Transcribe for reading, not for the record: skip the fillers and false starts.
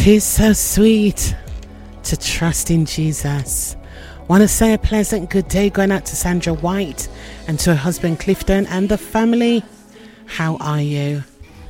'Tis so sweet to trust in Jesus. Want to say a pleasant good day going out to Sandra White and to her husband Clifton and the family. How are you?